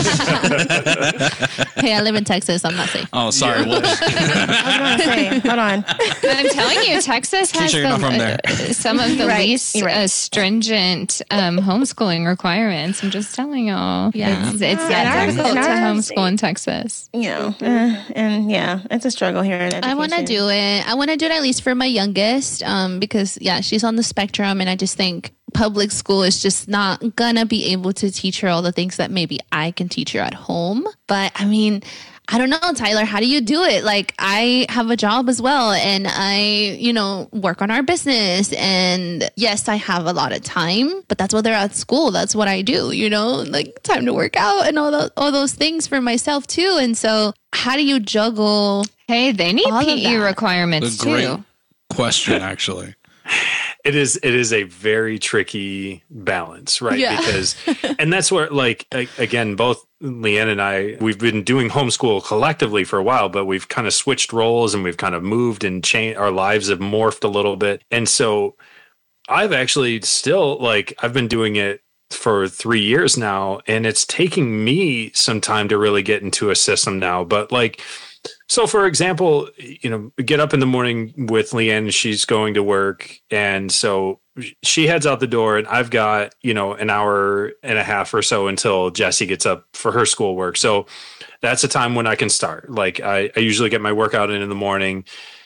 that. Hey, I live in Texas. I'm not safe. Oh, sorry. Well, I was going to say, hold on. But I'm telling you, Texas has Keisha, you're not the, from there. uh, some of the Right, least you're right. uh, stringent um, homeschooling requirements. I'm just telling y'all. Yeah. It's, it's Yeah, and that ours- difficult and to ours- homeschool in Texas. You know, uh, and yeah, it's a struggle here in education. I want to do it. I want to do it at least for my youngest, um, because yeah, she's on the spectrum, and I just think public school is just not gonna be able to teach her all the things that maybe I can teach her at home. But I mean, I don't know, Tyler, how do you do it? Like, I have a job as well, and I, you know, work on our business. And yes, I have a lot of time, but that's what they're at school. That's what I do, you know, like time to work out and all those, all those things for myself too. And so how do you juggle? Hey, they need All of P E that. requirements a great too. question, actually. It is it is a very tricky balance, right? Yeah. Because and that's where, like, a- again, both Leanne and I, we've been doing homeschool collectively for a while, but we've kind of switched roles and we've kind of moved and changed. Our lives have morphed a little bit. And so I've actually still, like, I've been doing it for three years now, and it's taking me some time to really get into a system now. But like, so for example, you know, get up in the morning with Leanne, she's going to work. And so she heads out the door, and I've got, you know, an hour and a half or so until Jessie gets up for her schoolwork. So that's a time when I can start. Like, I, I usually get my workout in in the morning.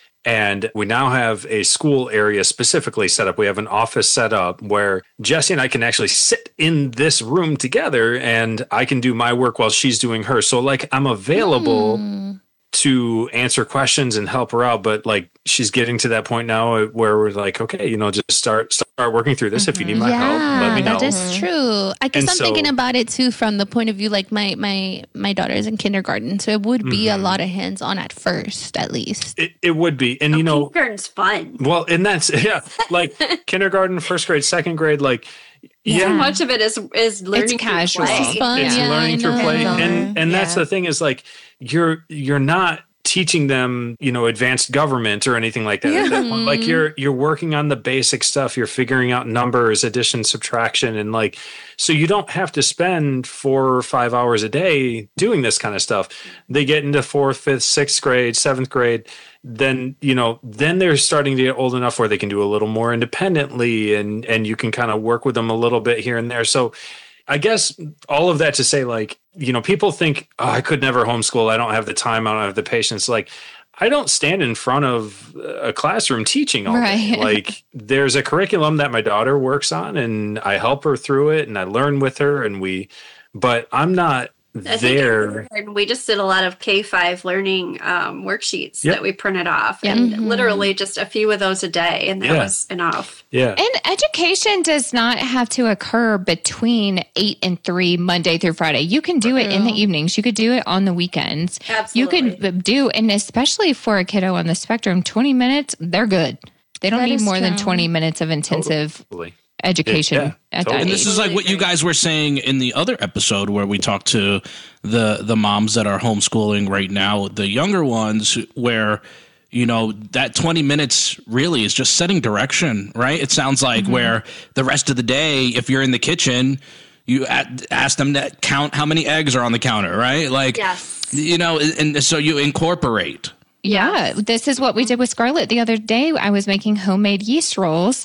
And we now have a school area specifically set up. We have an office set up where Jessie and I can actually sit in this room together, and I can do my work while she's doing hers. So like, I'm available Mm. to answer questions and help her out. But like, she's getting to that point now where we're like, okay, you know, just start start working through this. If you need my help, let me know. that is true. I guess And I'm so- thinking about it too from the point of view, like my my my daughter is in kindergarten, so it would be a lot of hands on at first, at least. It, it would be. And, you know, Kindergarten's fun. well, and that's, yeah, like kindergarten, first grade, second grade, like, yeah. So much of it is is learning through casual. play. It's fun. It's Yeah, learning I through know. play. Hands-on. And and that's Yeah. the thing is, like, you're you're not teaching them, you know, advanced government or anything like that. At that point. Like, you're you're working on the basic stuff. You're figuring out numbers, addition, subtraction, and like, so you don't have to spend four or five hours a day doing this kind of stuff. They get into fourth, fifth, sixth grade, seventh grade, then, you know, then they're starting to get old enough where they can do a little more independently, and and you can kind of work with them a little bit here and there. So I guess all of that to say, like, you know, people think, oh, I could never homeschool. I don't have the time. I don't have the patience. Like, I don't stand in front of a classroom teaching all day. Right. Like, there's a curriculum that my daughter works on, and I help her through it, and I learn with her, and we, but I'm not I think there. in kindergarten, we just did a lot of K five learning um, worksheets Yep. that we printed off, and Mhm. literally just a few of those a day, and that Yeah. was enough. Yeah. And education does not have to occur between eight and three, Monday through Friday. You can do it in the evenings. You could do it on the weekends. Absolutely. You could do, and especially for a kiddo on the spectrum, twenty minutes, they're good. They don't That need is more than true. twenty minutes of intensive Totally. education Yeah, at totally. that And age. this is like what you guys were saying in the other episode where we talked to the the moms that are homeschooling right now, the younger ones, where you know that twenty minutes really is just setting direction, right? It sounds like where the rest of the day, if you're in the kitchen, you a- ask them to count how many eggs are on the counter, right? Like, Yes. you know, and so you incorporate. Yeah, this is what we did with Scarlett the other day. I was making homemade yeast rolls,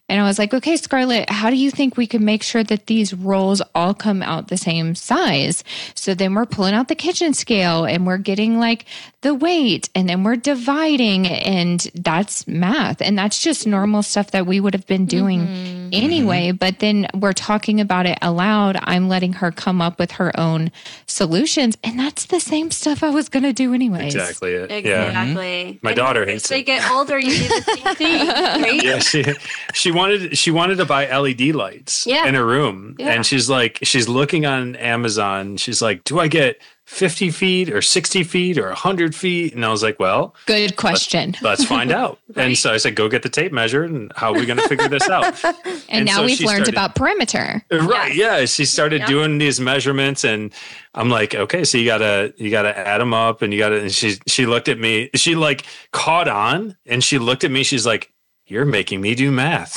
And I was like, okay, Scarlett, how do you think we could make sure that these rolls all come out the same size? So then we're pulling out the kitchen scale and we're getting like the weight and then we're dividing, and that's math. And that's just normal stuff that we would have been doing mm-hmm. anyway. But then we're talking about it aloud. I'm letting her come up with her own solutions. And that's the same stuff I was going to do anyways. Exactly. It. Exactly. Yeah. My and daughter as hates they it. get older, you do the same thing, right? Yeah, she she wanted she wanted to buy L E D lights Yeah. in her room, Yeah. and she's like, she's looking on Amazon. She's like, do I get fifty feet or sixty feet or one hundred feet? And I was like, well, good question. Let's, let's find out. Right. And so I said, go get the tape measure, and how are we going to figure this out? and, and now so we've learned started, about perimeter. Right. Yes. Yeah. She started Yep. doing these measurements, and I'm like, okay, so you gotta, you gotta add them up, and you gotta, and she, she looked at me, she like caught on, and she looked at me, she's like, you're making me do math.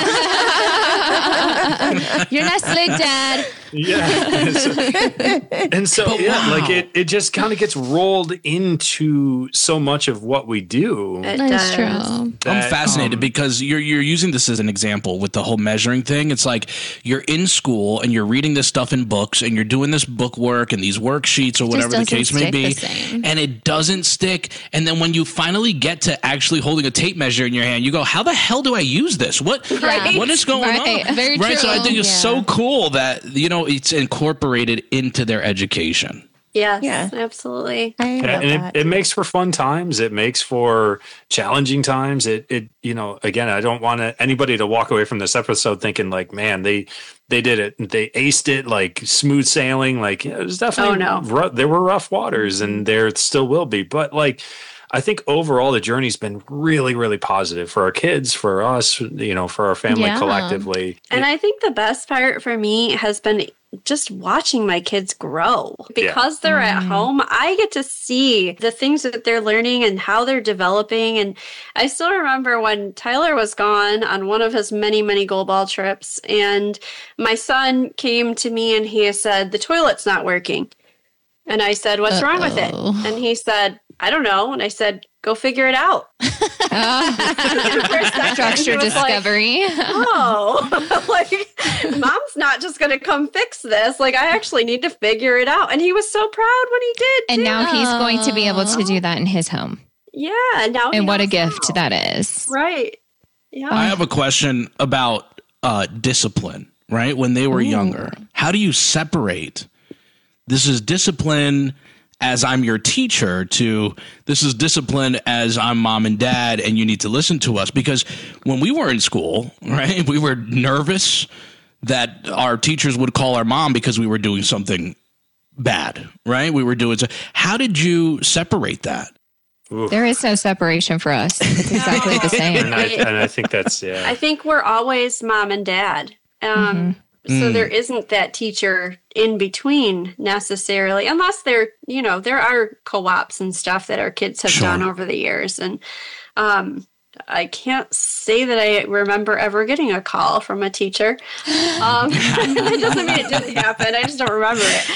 You're not slick, Dad. Yeah. And so, and so But yeah, wow. like it, it just kind of gets rolled into so much of what we do. It That is does. true. I'm that, fascinated um, because you're you're using this as an example with the whole measuring thing. It's like you're in school and you're reading this stuff in books and you're doing this book work and these worksheets or whatever the doesn't case may stick be, the same. and it doesn't stick. And then when you finally get to actually holding a tape measure in your hand, you go, "How the hell do I use this? What Right. what is going Right. on?" Very right. So I true. think it's Yeah. so cool that you know it's incorporated into their education. Yes, Yeah. absolutely. I Yeah, love and that. it, it makes for fun times. It makes for challenging times. It, it, you know, again, I don't want anybody to walk away from this episode thinking like, man, they, they did it. They aced it, like smooth sailing. Like yeah, it was definitely, Oh, no. rough, there were rough waters, and there still will be. But like, I think overall the journey's been really, really positive for our kids, for us, you know, for our family Yeah. collectively. And I think the best part for me has been just watching my kids grow. Because they're at home, I get to see the things that they're learning and how they're developing. And I still remember when Tyler was gone on one of his many, many goal ball trips, and my son came to me and he said, the toilet's not working. And I said, what's wrong with it? Uh-oh. And he said, I don't know. And I said, go figure it out. And for a second, Structure he was like, discovery. oh, like mom's not just going to come fix this. Like I actually need to figure it out. And he was so proud when he did. and too. now he's going to be able to do that in his home. yeah, now he And what a knows gift how. that is. Right. Yeah. I have a question about uh, discipline, right? When they were younger, how do you separate this is discipline as I'm your teacher to this is discipline as I'm mom and dad and you need to listen to us? Because when we were in school, right, we were nervous that our teachers would call our mom because we were doing something bad, right? We were doing so. How did you separate that? There is no separation for us. It's exactly the same. And I, and I think that's, yeah. I think we're always mom and dad. Um, So there isn't that teacher in between necessarily, unless there, you know, there are co-ops and stuff that our kids have Sure. done over the years. And um, I can't say that I remember ever getting a call from a teacher. Um, it doesn't mean it didn't happen. I just don't remember it.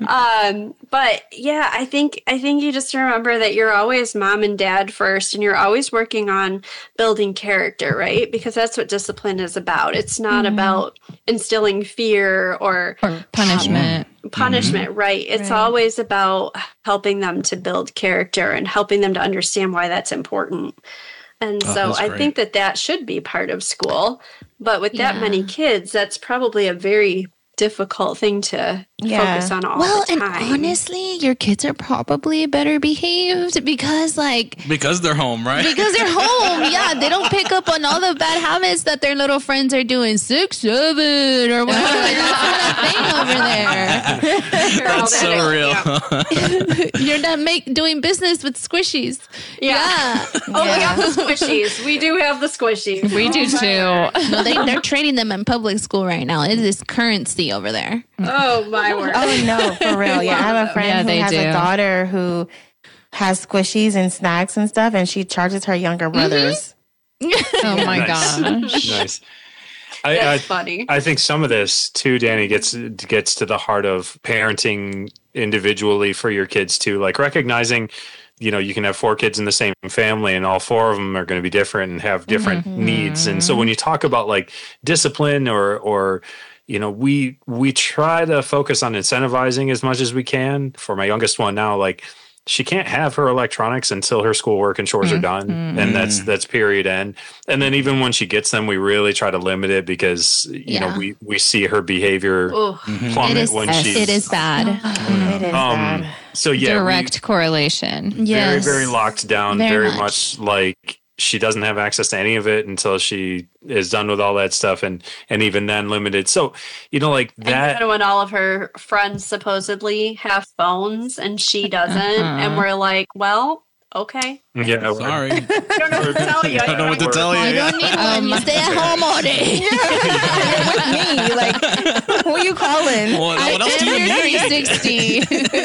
Um, but yeah, I think I think you just remember that you're always mom and dad first, and you're always working on building character, right? Because that's what discipline is about. It's not about instilling fear or Or punishment. punishment, right? It's Right. always about helping them to build character and helping them to understand why that's important. And Oh, so that's I great. think that that should be part of school. But with that Yeah. many kids, that's probably a very difficult thing to Yeah. focus on all Well, the and time. honestly, your kids are probably better behaved because, like, Because they're home, right? because they're home. Yeah, they don't pick up on all the bad habits that their little friends are doing. Six, seven, or whatever. Like, that's not a thing over there. You're all That's so that- real. yeah. You're not make, doing business with squishies. Yeah. Oh, we have the squishies. We do have the squishies. We do too. No, they, they're trading them in public school right now. It is currency over there. Oh, my word. Oh no, for real. Yeah, I have a friend Yeah, who they has do. a daughter who has squishies and snacks and stuff, and she charges her younger brothers. Oh my Nice. gosh. Nice. I, I, That's funny. I think some of this too, Danny, gets gets to the heart of parenting individually for your kids too, like recognizing you know, you can have four kids in the same family and all four of them are going to be different and have different mm-hmm. needs. And so when you talk about like discipline or, or, you know, we, we try to focus on incentivizing as much as we can. For my youngest one now, like, she can't have her electronics until her schoolwork and chores mm-hmm. are done. And that's, that's period end. And then even when she gets them, we really try to limit it because, you yeah. know, we, we see her behavior mm-hmm. plummet is, when she's. It is bad. Oh, it is um, bad. So yeah. Direct we, correlation. Yes. Very, very locked down. Very, very much. much like she doesn't have access to any of it until she is done with all that stuff. And, and even then limited. So, you know, like that. And when all of her friends supposedly have phones and she doesn't. Uh-huh. And we're like, well, okay. Yeah, sorry. I don't know what to tell you. I don't know what to tell you. You don't need one. Um, you stay at home all day. You're with me. Like, who are you calling? Well, what else do you need? three sixty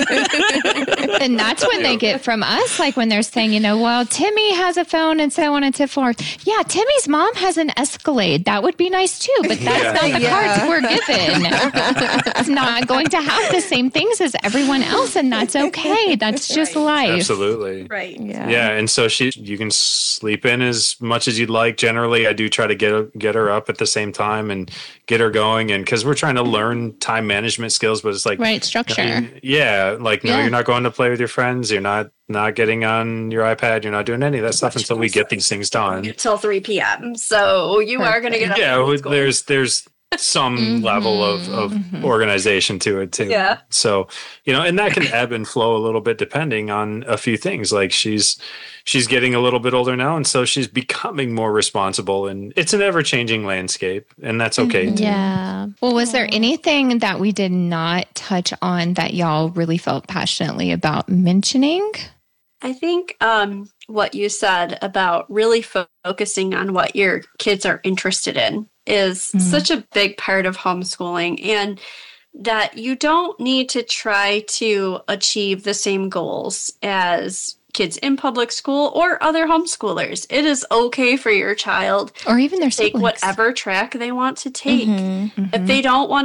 And that's when they get from us, like when they're saying, you know, well, Timmy has a phone and so on and so forth. Yeah, Timmy's mom has an Escalade. That would be nice too, but that's yeah. not the yeah. cards we're given. It's not going to have the same things as everyone else, and that's okay. That's just right. life. Absolutely. Right. Yeah. Yeah. And so she, you can sleep in as much as you'd like. Generally, I do try to get get her up at the same time and get her going. And because we're trying to learn time management skills, but it's like right structure. You know, yeah, like no, yeah. you're not going to play with your friends. You're not not getting on your iPad. You're not doing any of that stuff until we get these things done until three p.m. So you Perfect. Are going to get up yeah. There's there's. some mm-hmm. level of, of mm-hmm. organization to it too. Yeah. So, you know, and that can ebb and flow a little bit depending on a few things. Like she's, she's getting a little bit older now. And so she's becoming more responsible, and it's an ever changing landscape, and that's okay. Mm-hmm. Too. Yeah. Well, was there anything that we did not touch on that y'all really felt passionately about mentioning? I think um, what you said about really fo- focusing on what your kids are interested in is mm. such a big part of homeschooling, and that you don't need to try to achieve the same goals as kids in public school or other homeschoolers. It is okay for your child or even their to take siblings. whatever track they want to take. Mm-hmm, mm-hmm. If they don't want